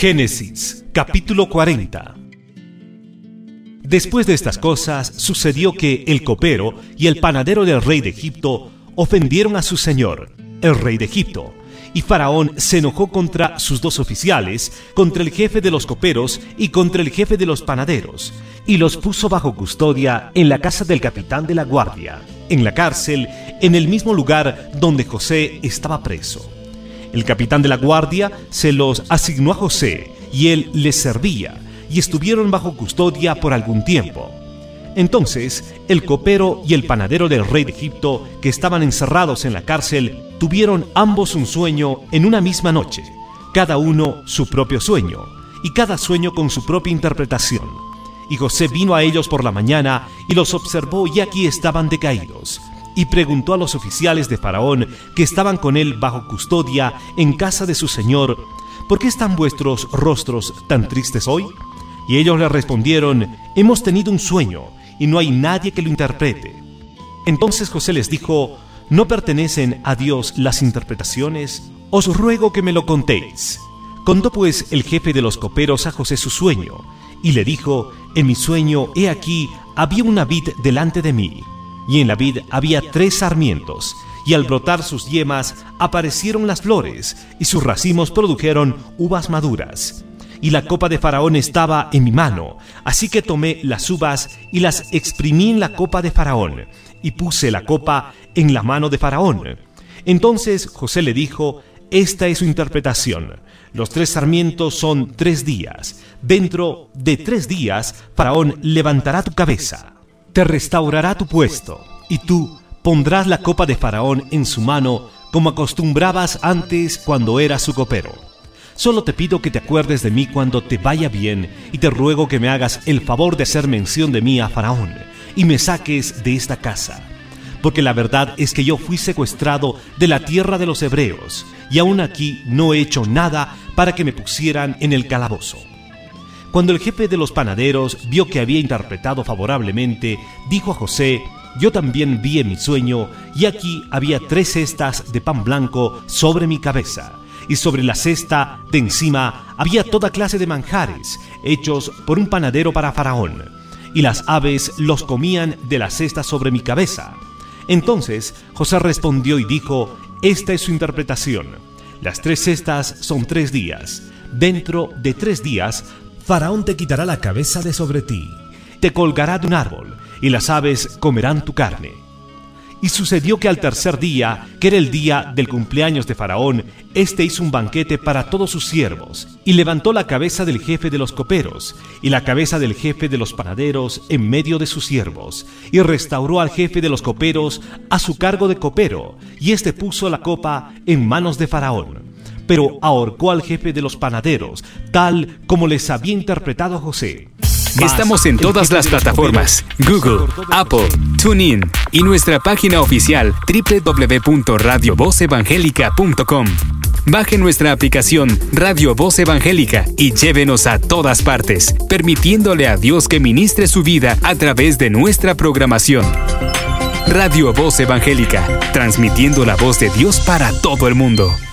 Génesis, capítulo 40. Después de estas cosas, sucedió que el copero y el panadero del rey de Egipto ofendieron a su señor, el rey de Egipto, y Faraón se enojó contra sus dos oficiales, contra el jefe de los coperos y contra el jefe de los panaderos, y los puso bajo custodia en la casa del capitán de la guardia, en la cárcel, en el mismo lugar donde José estaba preso. El capitán de la guardia se los asignó a José, y él les servía, y estuvieron bajo custodia por algún tiempo. Entonces, el copero y el panadero del rey de Egipto, que estaban encerrados en la cárcel, tuvieron ambos un sueño en una misma noche, cada uno su propio sueño, y cada sueño con su propia interpretación. Y José vino a ellos por la mañana, y los observó, y aquí estaban decaídos. Y preguntó a los oficiales de Faraón, que estaban con él bajo custodia en casa de su señor: ¿por qué están vuestros rostros tan tristes hoy? Y ellos le respondieron: hemos tenido un sueño, y no hay nadie que lo interprete. Entonces José les dijo: ¿no pertenecen a Dios las interpretaciones? Os ruego que me lo contéis. Contó pues el jefe de los coperos a José su sueño, y le dijo: en mi sueño, he aquí, había una vid delante de mí, y en la vid había 3 sarmientos, y al brotar sus yemas aparecieron las flores, y sus racimos produjeron uvas maduras. Y la copa de Faraón estaba en mi mano, así que tomé las uvas y las exprimí en la copa de Faraón, y puse la copa en la mano de Faraón. Entonces José le dijo: esta es su interpretación. Los 3 sarmientos son 3 días. Dentro de 3 días, Faraón levantará tu cabeza, te restaurará tu puesto, y tú pondrás la copa de Faraón en su mano, como acostumbrabas antes cuando eras su copero. Solo te pido que te acuerdes de mí cuando te vaya bien, y te ruego que me hagas el favor de hacer mención de mí a Faraón, y me saques de esta casa. Porque la verdad es que yo fui secuestrado de la tierra de los hebreos, y aún aquí no he hecho nada para que me pusieran en el calabozo. Cuando el jefe de los panaderos vio que había interpretado favorablemente, dijo a José: yo también vi en mi sueño, y aquí había 3 cestas de pan blanco sobre mi cabeza, y sobre la cesta de encima había toda clase de manjares, hechos por un panadero para Faraón, y las aves los comían de la cesta sobre mi cabeza. Entonces José respondió y dijo: esta es su interpretación. Las 3 cestas son 3 días. Dentro de 3 días, Faraón te quitará la cabeza de sobre ti, te colgará de un árbol, y las aves comerán tu carne. Y sucedió que al tercer día, que era el día del cumpleaños de Faraón, éste hizo un banquete para todos sus siervos, y levantó la cabeza del jefe de los coperos, y la cabeza del jefe de los panaderos en medio de sus siervos, y restauró al jefe de los coperos a su cargo de copero, y éste puso la copa en manos de Faraón. Pero ahorcó al jefe de los panaderos, tal como les había interpretado José. Estamos en todas las plataformas: Google, Apple, TuneIn y nuestra página oficial www.radiovozevangelica.com. Baje nuestra aplicación Radio Voz Evangélica y llévenos a todas partes, permitiéndole a Dios que ministre su vida a través de nuestra programación. Radio Voz Evangélica, transmitiendo la voz de Dios para todo el mundo.